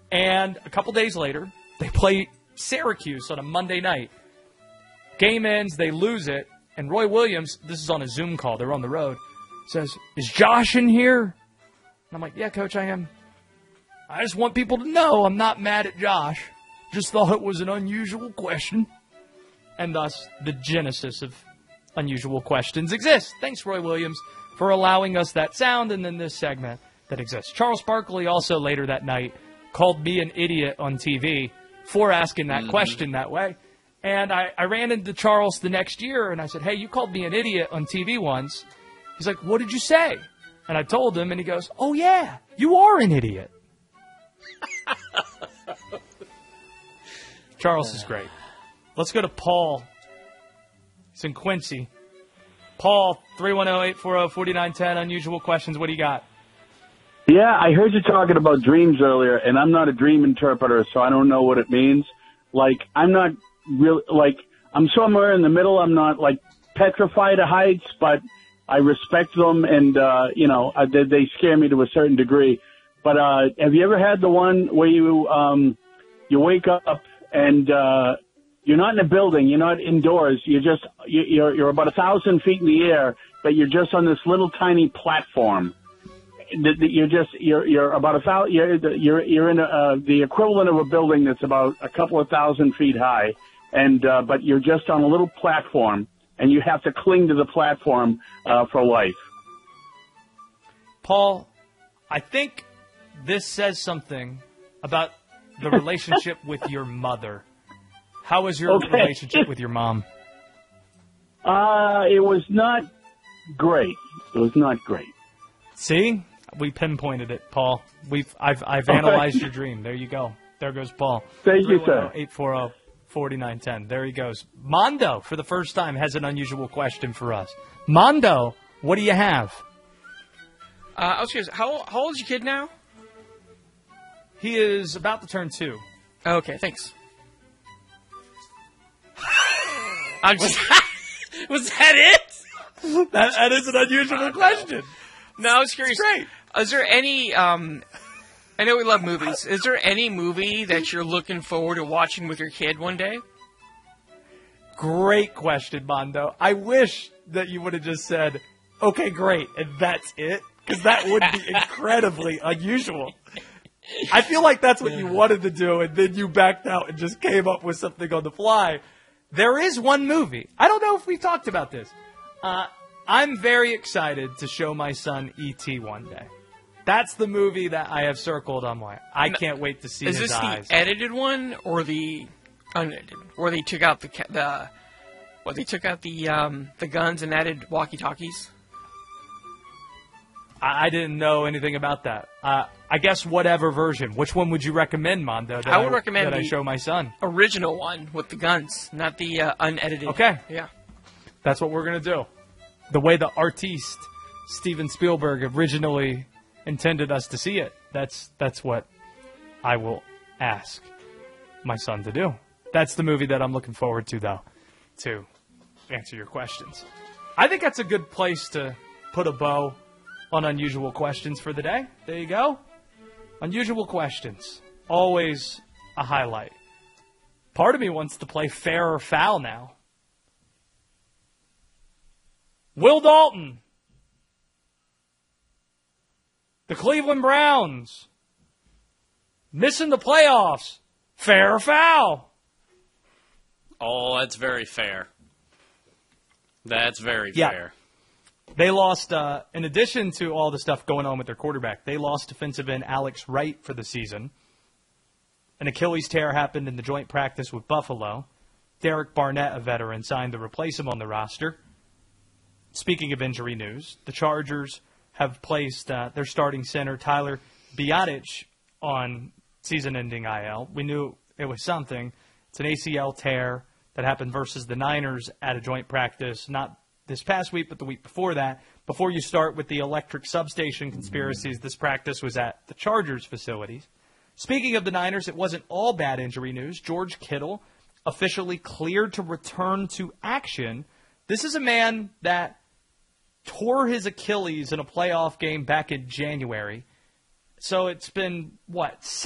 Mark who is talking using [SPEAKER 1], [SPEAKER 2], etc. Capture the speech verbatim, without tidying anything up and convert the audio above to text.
[SPEAKER 1] And a couple days later, they play Syracuse on a Monday night. Game ends, they lose it, and Roy Williams, this is on a Zoom call, they're on the road, says, "Is Josh in here?" And I'm like, "Yeah, Coach, I am. I just want people to know I'm not mad at Josh. Just thought it was an unusual question." And thus, the genesis of unusual questions exists. Thanks, Roy Williams, for allowing us that sound and then this segment that exists. Charles Barkley also later that night called me an idiot on T V for asking that mm-hmm. question that way. And I, I ran into Charles the next year, and I said, "Hey, you called me an idiot on T V once." He's like, "What did you say?" And I told him, and he goes, "Oh, yeah, you are an idiot." Charles is great. Let's go to Paul. He's in Quincy. Paul, three one zero, eight four zero, four nine one zero, unusual questions. What do you got?
[SPEAKER 2] Yeah, I heard you talking about dreams earlier, and I'm not a dream interpreter, so I don't know what it means. Like, I'm not really, like, I'm somewhere in the middle. I'm not, like, petrified of heights, but I respect them, and, uh, you know, I, they, they scare me to a certain degree. But uh, have you ever had the one where you um, you wake up and uh, you're not in a building, you're not indoors, you're just you, you're you're about a thousand feet in the air, but you're just on this little tiny platform. You're just you're you're about a thousand. You're you're you're in a, uh, the equivalent of a building that's about a couple of thousand feet high, and uh, but you're just on a little platform, and you have to cling to the platform uh, for life.
[SPEAKER 1] Paul, I think this says something about the relationship with your mother. How was your
[SPEAKER 2] okay.
[SPEAKER 1] relationship with your mom?
[SPEAKER 2] Uh, it was not great. It was not great.
[SPEAKER 1] See? We pinpointed it, Paul. We've I've I've analyzed your dream. There you go. There goes Paul.
[SPEAKER 2] Thank you, sir.
[SPEAKER 1] eight four zero, four nine one zero. There he goes. Mondo, for the first time, has an unusual question for us. Mondo, what do you have?
[SPEAKER 3] Uh, I was curious, how, how old is your kid now?
[SPEAKER 1] He is about to turn two.
[SPEAKER 3] Okay, thanks. I'm just, was that it?
[SPEAKER 1] That, that is an unusual question.
[SPEAKER 3] No, I was curious.
[SPEAKER 1] It's great.
[SPEAKER 3] Is there any, um, I know we love movies. Is there any movie that you're looking forward to watching with your kid one day?
[SPEAKER 1] Great question, Mondo. I wish that you would have just said, "Okay, great," and that's it, because that would be incredibly unusual. I feel like that's what you wanted to do, and then you backed out and just came up with something on the fly. There is one movie. I don't know if we talked about this. Uh, I'm very excited to show my son E T one day. That's the movie that I have circled on my. I can't wait to see
[SPEAKER 3] Is
[SPEAKER 1] his
[SPEAKER 3] this
[SPEAKER 1] eyes.
[SPEAKER 3] the edited one or the unedited? Where they took out the ca- the what? They took out the um, the guns and added walkie-talkies.
[SPEAKER 1] I, I didn't know anything about that. Uh, I guess whatever version. Which one would you recommend, Mondo? That
[SPEAKER 3] I would recommend
[SPEAKER 1] that
[SPEAKER 3] the
[SPEAKER 1] I show my son.
[SPEAKER 3] Original one with the guns, not the uh, unedited.
[SPEAKER 1] Okay.
[SPEAKER 3] Yeah.
[SPEAKER 1] That's what we're gonna do. The way the artiste Steven Spielberg originally intended us to see it. That's that's what I will ask my son to do. That's the movie that I'm looking forward to, though, to answer your questions. I think that's a good place to put a bow on unusual questions for the day. There you go. Unusual questions. Always a highlight. Part of me wants to play fair or foul now. Will Dalton. The Cleveland Browns. Missing the playoffs. Fair or foul?
[SPEAKER 4] Oh, that's very fair. That's very
[SPEAKER 1] yeah.
[SPEAKER 4] fair.
[SPEAKER 1] They lost, uh, in addition to all the stuff going on with their quarterback, they lost defensive end Alex Wright for the season. An Achilles tear happened in the joint practice with Buffalo. Derek Barnett, a veteran, signed to replace him on the roster. Speaking of injury news, the Chargers have placed uh, their starting center, Tyler Biadasz, on season-ending I L. We knew it was something. It's an A C L tear that happened versus the Niners at a joint practice, not this past week, but the week before that. Before you start with the electric substation conspiracies, this practice was at the Chargers facilities. Speaking of the Niners, it wasn't all bad injury news. George Kittle officially cleared to return to action. This is a man that tore his Achilles in a playoff game back in January. So it's been, what,